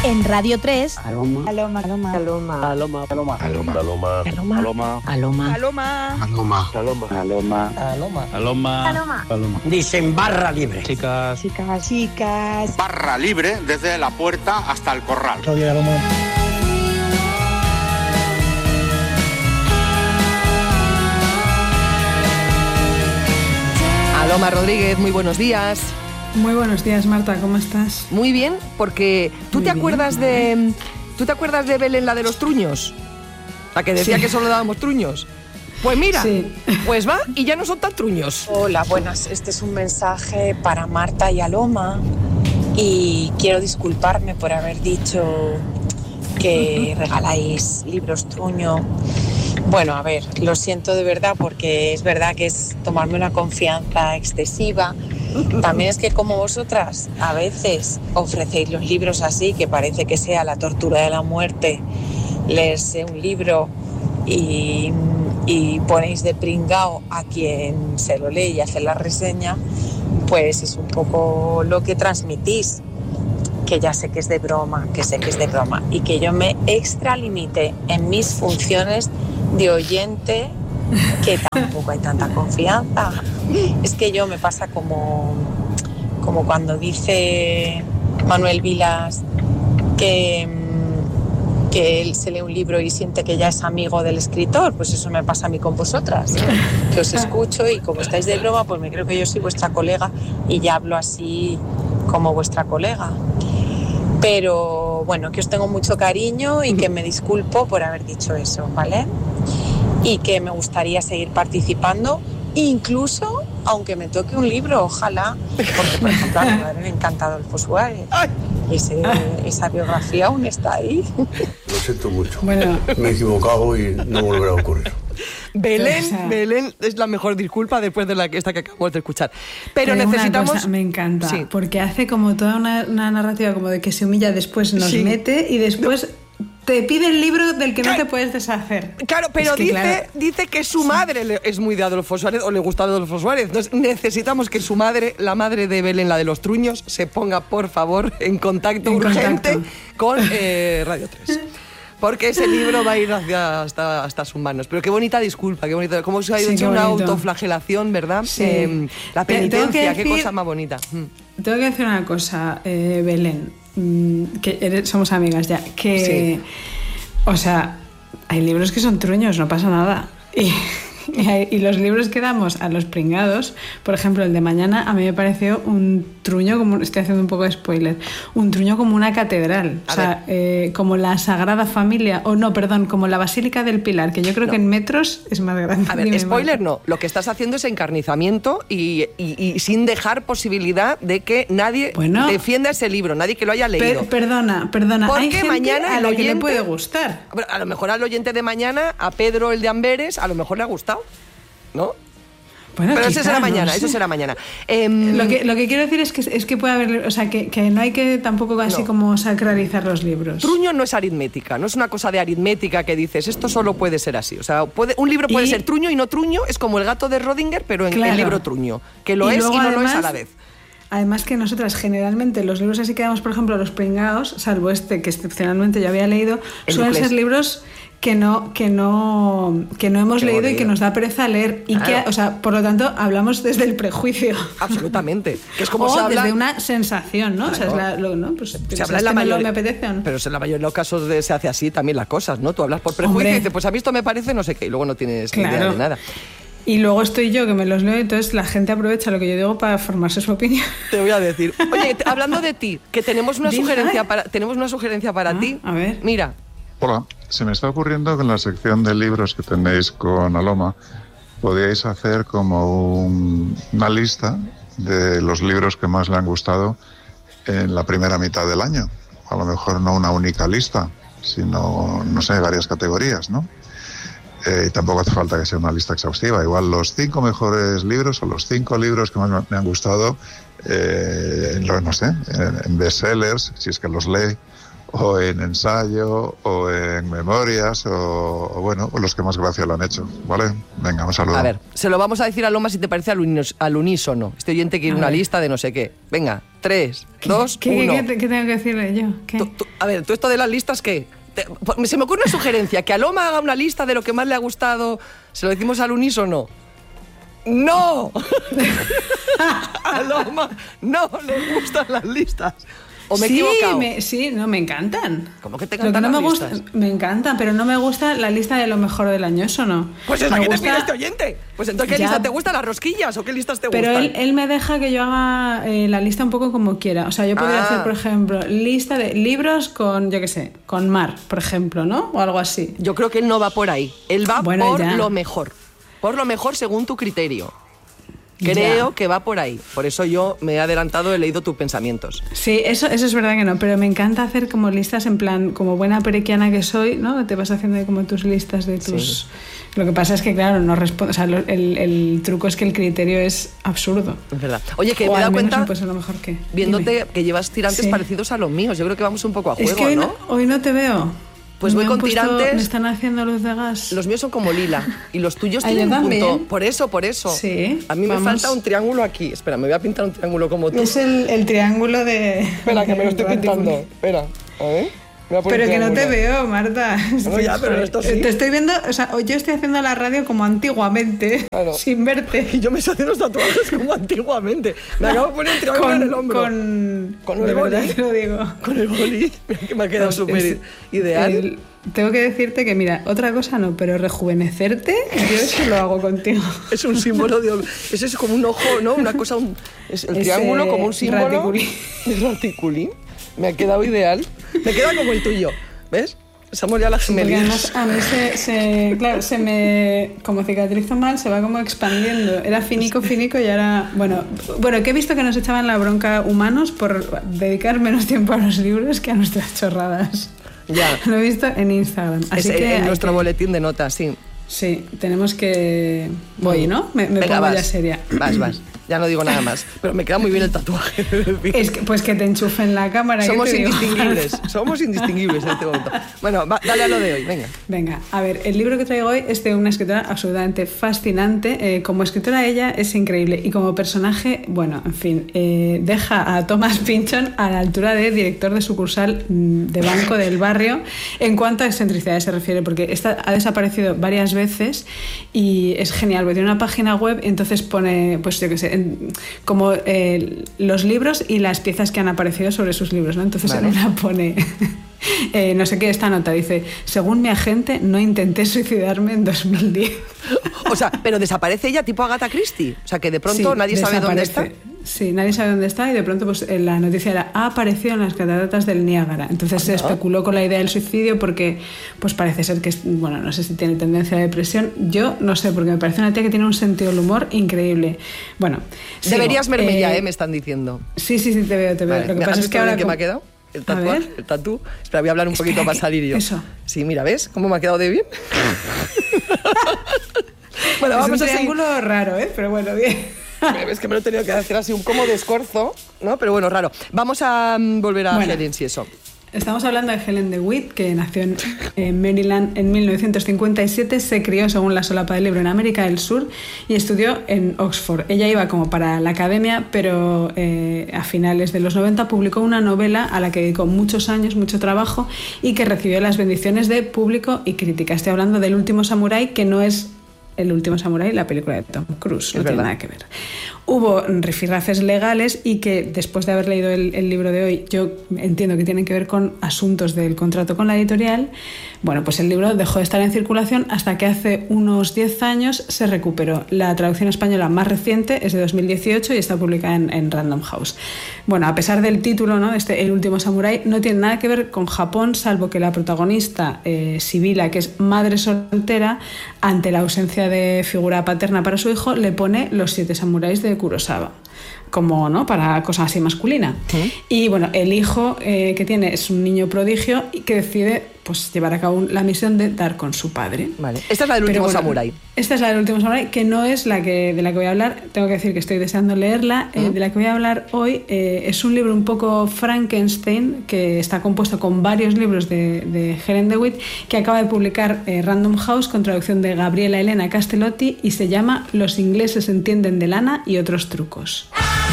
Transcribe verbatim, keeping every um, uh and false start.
En Radio tres. Aloma. Aloma. Aloma. Aloma. Aloma. Aloma. Aloma. Aloma. Aloma. Aloma. Aloma. Aloma. Aloma. Aloma. Aloma. Aloma. Aloma. Aloma. Dicen barra libre. Chicas. Chicas. Chicas. Barra libre desde la puerta hasta el corral. Radio Aloma. Aloma Rodríguez, muy buenos días. Muy buenos días, Marta, ¿cómo estás? Muy bien, porque tú Muy te bien, acuerdas de ¿tú te acuerdas de Belén, la de los truños? La que decía Sí. que solo dábamos truños. Pues mira, Sí. pues va y ya no son tan truños. Hola, buenas. Este es un mensaje para Marta y Aloma y quiero disculparme por haber dicho que regaláis libros truño. Bueno, a ver, lo siento de verdad porque es verdad que es tomarme una confianza excesiva. También es que como vosotras a veces ofrecéis los libros así, que parece que sea la tortura de la muerte, leerse un libro y, y ponéis de pringao a quien se lo lee y hace la reseña, pues es un poco lo que transmitís, que ya sé que es de broma, que sé que es de broma, y que yo me extralimite en mis funciones de oyente, que tampoco hay tanta confianza. Es que yo me pasa como, como cuando dice Manuel Vilas que, que él se lee un libro y siente que ya es amigo del escritor. Pues eso me pasa a mí con vosotras, que os escucho y como estáis de broma, pues me creo que yo soy vuestra colega y ya hablo así como vuestra colega. Pero bueno, que os tengo mucho cariño y que me disculpo por haber dicho eso, ¿vale? Y que me gustaría seguir participando, incluso aunque me toque un libro, ojalá, porque por ejemplo a mi madre le encanta Adolfo Suárez. Ese, esa biografía aún está ahí. Lo siento mucho. Bueno. Me he equivocado y no volverá a ocurrir. Belén, O sea, Belén es la mejor disculpa después de la que esta que acabamos de escuchar. Pero te digo una necesitamos cosa, me encanta, Sí. porque hace como toda una, una narrativa como de que se humilla, después nos Sí. mete y después te pide el libro del que no te puedes deshacer. Claro, pero Es que, dice, claro, dice que su madre le- es muy de Adolfo Suárez o le gusta Adolfo Suárez. Entonces necesitamos que su madre, la madre de Belén, la de los truños, se ponga, por favor, en contacto En urgente contacto. con eh, Radio tres. Porque ese libro va a ir hacia, hasta, hasta sus manos. Pero qué bonita disculpa, qué bonita. Cómo se ha Sí, hecho qué una bonito. autoflagelación, ¿verdad? Sí. Eh, la Te- tengo que penitencia, qué decir- cosa más bonita. Mm. Tengo que decir una cosa, eh, Belén, mm, que eres- somos amigas ya, que, Sí. o sea, hay libros que son truños, no pasa nada. Y, y, hay- y los libros que damos a los pringados, por ejemplo, el de mañana, a mí me pareció un truño, como estoy haciendo un poco de spoiler, un truño como una catedral, A o sea, eh, como la Sagrada Familia, o no, perdón, como la Basílica del Pilar, que yo creo No. que en metros es más grande. A ver, Dime, spoiler Marta. no. Lo que estás haciendo es encarnizamiento y, y- y sin dejar posibilidad de que nadie Bueno. defienda ese libro, nadie que lo haya leído. Per- perdona, perdona, Porque hay gente mañana a el la que le oyente- puede gustar. Bueno, a lo mejor al oyente de mañana, a Pedro el de Amberes, a lo mejor le ha gustado, ¿no? Bueno, Pero eso quizá, será no mañana, sé. eso será mañana. Em, Lo que, lo que quiero decir es que, es que puede haber, o sea, que, que no hay que tampoco así No. como sacralizar los libros. Truño no es aritmética, no es una cosa de aritmética que dices, esto solo puede ser así. O sea, puede, un libro puede Y- ser truño y no truño, es como el gato de Rodinger, pero en Claro. el libro truño, que lo es y luego, no lo es a además, la vez. Además que nosotras generalmente los libros así que damos, por ejemplo, los pringados, salvo este que excepcionalmente yo había leído, El suelen Duclés. ser libros que no que no que no hemos Que no leído y leído. que nos da pereza leer y Claro. que, o sea, por lo tanto, hablamos desde el prejuicio. Absolutamente. Que es como o se habla... desde una sensación, ¿no? O sea, es Claro. la- lo- ¿no? Pues, Se habla en la este me lo- mayoría, me apetece, ¿o no? pero en la mayoría de los casos de- se hace así también las cosas, ¿no? Tú hablas por prejuicio Hombre. y dices, pues a mí esto me parece no sé qué, y luego no tienes ni idea Claro. de nada. Y luego estoy yo que me los leo, entonces la gente aprovecha lo que yo digo para formarse su opinión. Te voy a decir. Oye, te- hablando de ti, que tenemos una Dime. sugerencia para tenemos una sugerencia para Ah, ti. a ver. Mira, Hola, se me está ocurriendo que en la sección de libros que tenéis con Aloma podíais hacer como un- una lista de los libros que más le han gustado en la primera mitad del año. A lo mejor no una única lista, sino, no sé, varias categorías, ¿no? Eh, y tampoco hace falta que sea una lista exhaustiva. Igual los cinco mejores libros o los cinco libros que más me- me han gustado, eh, en lo- no sé, en, en bestsellers, si es que los lee, o en ensayo, o en memorias, o, o bueno, o los que más gracia le han hecho, ¿vale? Venga, un saludo. a ver, se lo vamos a decir a Loma si te parece al, unis- al unísono. Este oyente quiere A una ver. lista de no sé qué. Venga, tres, dos, ¿Qué, uno. qué, qué, qué tengo que decirle yo? ¿Qué? Tú- tú- a ver, ¿tú esto de las listas qué? Te- se me ocurre una sugerencia, que Aloma haga una lista de lo que más le ha gustado. ¿Se lo decimos al unísono? ¡No! A Aloma no le gustan las listas. ¿O me he sí, equivocado? me, sí, no, me encantan. ¿Cómo que te Lo que encantan no me las gusta, listas? me encantan, pero no me gusta la lista de lo mejor del año, eso no. Pues es la Me que te gusta- pide este oyente. Pues entonces, ¿qué Ya. lista te gusta? ¿Las rosquillas o qué listas te Pero gustan? él, él me deja que yo haga eh, la lista un poco como quiera. O sea, yo podría Ah. hacer, por ejemplo, lista de libros con, yo qué sé, con mar, por ejemplo, ¿no? O algo así. Yo creo que él no va por ahí. Él va Bueno, por ya. lo mejor. Por lo mejor según tu criterio. Creo Ya. que va por ahí. Por eso yo me he adelantado, he leído tus pensamientos. Sí, eso, eso es verdad que no, pero me encanta hacer como listas en plan, como buena perequiana que soy, ¿no? Te vas haciendo ahí como tus listas de tus... Sí. Lo que pasa es que, claro, no respondo. O sea, lo- el, el truco es que el criterio es absurdo. Es verdad. Oye, que O me he al dado menos cuenta, no puede ser lo mejor que... viéndote Dime. que llevas tirantes Sí. parecidos a los míos. Yo creo que vamos un poco a juego, Es que hoy ¿no? no, hoy no te veo. Pues Me voy han con puesto- tirantes. Me están haciendo luz de gas. Los míos son como lila y los tuyos Ah, tienen yo un punto. también. Por eso, por eso. Sí, A mí me vamos. falta un triángulo aquí. Espera, me voy a pintar un triángulo como tú. Es el, el triángulo de... Espera, que me lo estoy de pintando. Raticuli. Espera, a ver. Me voy a poner Pero que no te triángulo. veo, Marta. No, ya, pero esto sí. Te estoy viendo, o sea, yo estoy haciendo la radio como antiguamente, Claro. sin verte. Y yo me estoy haciendo los tatuajes como antiguamente. Me acabo de poner un triángulo en el hombro. Con, Con de el verdad boli. te lo digo. Con el boli, que me ha quedado Es- súper ideal. el- tengo que decirte que, mira, otra cosa no, pero rejuvenecerte, yo eso lo hago contigo. Es un símbolo de... Eso es como un ojo, ¿no? Una cosa... Un, es el Ese triángulo como un símbolo... raticulín. Es raticulín. Me ha quedado ideal. Me queda como el tuyo. ¿Ves? Somos ya las Porque gemelillas. además a mí se, se- claro, se me, como cicatrizo mal, se va como expandiendo. Era finico, finico y ahora, bueno, bueno, que he visto que nos echaban la bronca humanos por dedicar menos tiempo a los libros que a nuestras chorradas. Ya. Lo he visto en Instagram. Así Es que en hay nuestro que- boletín de notas, sí. Sí, tenemos que... Voy, ¿no? Me, me Venga, pongo vas. ya seria. Vas, vas. Ya no digo nada más. Pero me queda muy bien el tatuaje. Es que, pues que te enchufen la cámara. ¿qué Somos te digo? indistinguibles. Somos indistinguibles en este momento. Bueno, va, dale a lo de hoy, venga. Venga, a ver, el libro que traigo hoy es de una escritora absolutamente fascinante. Eh, como escritora ella es increíble y como personaje, bueno, en fin, eh, deja a Thomas Pynchon a la altura de director de sucursal mm, de banco del barrio en cuanto a excentricidades se refiere, porque esta ha desaparecido varias veces y es genial, porque tiene una página web y entonces pone, pues yo qué sé, en- como eh, los libros y las piezas que han aparecido sobre sus libros, ¿no? Entonces Vale. en una pone... Eh, no sé qué, esta nota dice: según mi agente, no intenté suicidarme en dos mil diez. O sea, pero desaparece ella tipo Agatha Christie. O sea, que de pronto Sí, nadie sabe dónde está. desaparece. Sí, nadie sabe dónde está y de pronto pues eh, la noticia era: ha aparecido en las cataratas del Niágara. Entonces se especuló con la idea del suicidio porque pues parece ser que, es- bueno, no sé si tiene tendencia a depresión. Yo no sé, porque me parece una tía que tiene un sentido del humor increíble. Bueno, sigo. Deberías verme ya, Eh, ¿eh? Me están diciendo. Sí, sí, sí, te veo, te veo. Vale, Lo que ¿me pasa has es que visto ahora... bien que me ha como- quedado? El A tatuaje, ver. el tatú. Espera, voy a hablar un Espera, poquito para que- salir yo. eso. Sí, mira, ¿ves cómo me ha quedado de bien? Bueno, es vamos un a seguir. triángulo raro, ¿eh? Pero bueno, bien. Es que me lo he tenido que hacer así un como de escorzo, ¿no? Pero bueno, raro. Vamos a mm, volver a Bueno. Helen, si eso. Estamos hablando de Helen DeWitt, que nació en, en Maryland en mil novecientos cincuenta y siete, se crió, según la solapa del libro, en América del Sur y estudió en Oxford. Ella iba como para la academia, pero eh, a finales de los noventa publicó una novela a la que dedicó muchos años, mucho trabajo y que recibió las bendiciones de público y crítica. Estoy hablando del Último Samurái, que no es El Último Samurái, la película de Tom Cruise, no Es tiene verdad. nada que ver. Hubo rifirrafes legales y que después de haber leído el, el libro de hoy, yo entiendo que tienen que ver con asuntos del contrato con la editorial. Bueno, pues el libro dejó de estar en circulación hasta que hace unos diez años se recuperó. La traducción española más reciente es de dos mil dieciocho y está publicada en, en Random House. Bueno, a pesar del título, ¿no? Este El Último Samurái, no tiene nada que ver con Japón, salvo que la protagonista, eh, Sibila, que es madre soltera, ante la ausencia de figura paterna para su hijo, le pone Los Siete Samuráis de Kurosawa, como, ¿no?, para cosa así masculina. ¿Sí? Y bueno, el hijo eh, que tiene es un niño prodigio y que decide pues llevar a cabo la misión de dar con su padre. Vale. Esta es la del Pero Último bueno, Samurái. Esta es la del Último Samurái, que no es la que, de la que voy a hablar. Tengo que decir que estoy deseando leerla. Eh, de la que voy a hablar hoy eh, es un libro un poco Frankenstein, que está compuesto con varios libros de, de Helen DeWitt, que acaba de publicar eh, Random House con traducción de Gabriela Elena Castellotti y se llama Los ingleses entienden de lana y otros trucos.